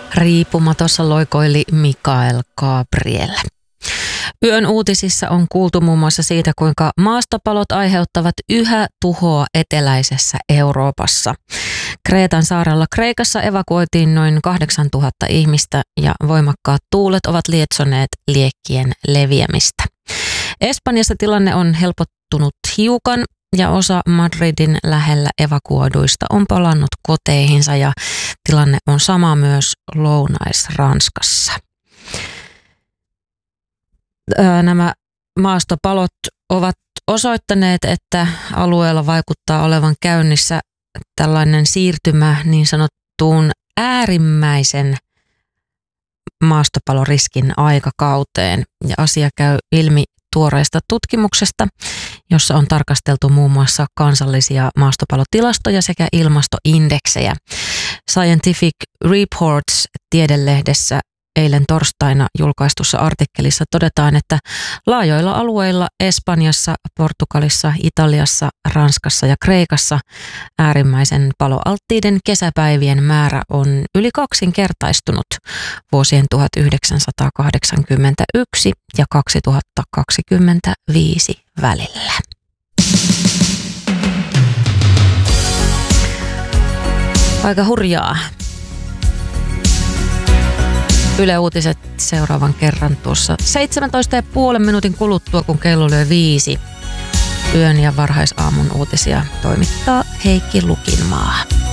Riippumatossa loikoili Mikael Gabriel. Yön uutisissa on kuultu muun muassa siitä, kuinka maastopalot aiheuttavat yhä tuhoa eteläisessä Euroopassa. Kreetan saarella Kreikassa evakuoitiin noin 8000 ihmistä ja voimakkaat tuulet ovat lietsoneet liekkien leviämistä. Espanjassa tilanne on helpottunut hiukan ja osa Madridin lähellä evakuoiduista on palannut koteihinsa ja tilanne on sama myös Lounais-Ranskassa. Nämä maastopalot ovat osoittaneet, että alueella vaikuttaa olevan käynnissä tällainen siirtymä niin sanottuun äärimmäisen maastopaloriskin aikakauteen. Ja asia käy ilmi tuoreesta tutkimuksesta, jossa on tarkasteltu muun muassa kansallisia maastopalotilastoja sekä ilmastoindeksejä. Scientific Reports -tiedelehdessä eilen torstaina julkaistussa artikkelissa todetaan, että laajoilla alueilla Espanjassa, Portugalissa, Italiassa, Ranskassa ja Kreikassa äärimmäisen paloalttiiden kesäpäivien määrä on yli kaksinkertaistunut vuosien 1981 ja 2025 välillä. Aika hurjaa. Yle Uutiset seuraavan kerran tuossa 17,5 minuutin kuluttua, kun kello lyö 5. Yön ja varhaisaamun uutisia toimittaa Heikki Lukinmaa.